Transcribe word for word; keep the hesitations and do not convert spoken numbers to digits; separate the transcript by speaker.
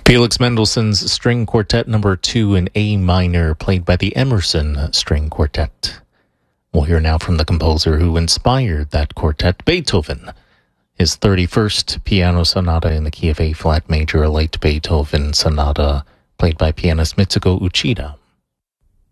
Speaker 1: Felix Mendelssohn's String Quartet Number two in A minor, played by the Emerson String Quartet. We'll hear now from the composer who inspired that quartet, Beethoven. His thirty-first piano sonata in the key of A flat major, a late Beethoven sonata, played by pianist Mitsuko Uchida.